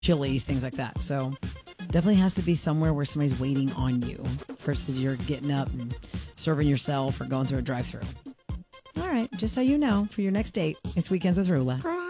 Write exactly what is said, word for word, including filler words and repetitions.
Chili's, things like that. So definitely has to be somewhere where somebody's waiting on you versus you're getting up and serving yourself or going through a drive-thru. All right, just so you know, for your next date, it's Weekends with Rula.